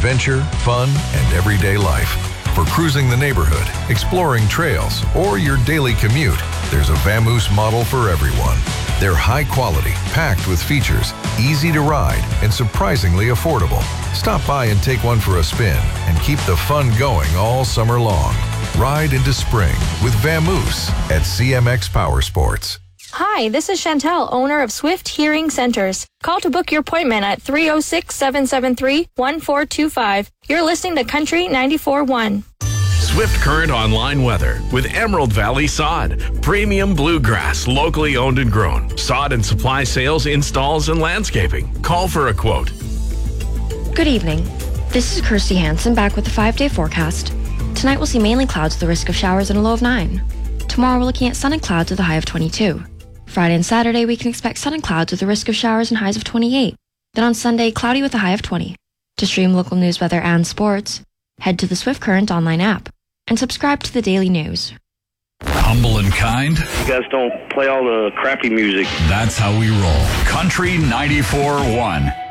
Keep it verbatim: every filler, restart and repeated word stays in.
adventure, fun, and everyday life. For cruising the neighborhood, exploring trails, or your daily commute, there's a Vamoose model for everyone. They're high quality, packed with features, easy to ride, and surprisingly affordable. Stop by and take one for a spin and keep the fun going all summer long. Ride into spring with Vamoose at C M X Power Sports. Hi, this is Chantel, owner of Swift Hearing Centers. Call to book your appointment at three oh six, seven seven three, one four two five. You're listening to Country ninety-four point one. Swift Current Online Weather with Emerald Valley Sod. Premium bluegrass, locally owned and grown. Sod and supply sales, installs, and landscaping. Call for a quote. Good evening. This is Kirsty Hansen back with the five-day forecast. Tonight we'll see mainly clouds with a risk of showers and a low of nine. Tomorrow we're looking at sun and clouds with a high of twenty-two. Friday and Saturday we can expect sun and clouds with a risk of showers and highs of twenty-eight. Then on Sunday, cloudy with a high of twenty. To stream local news, weather, and sports, head to the Swift Current online app and subscribe to the daily news. Humble and kind. You guys don't play all the crappy music. That's how we roll. Country ninety-four point one.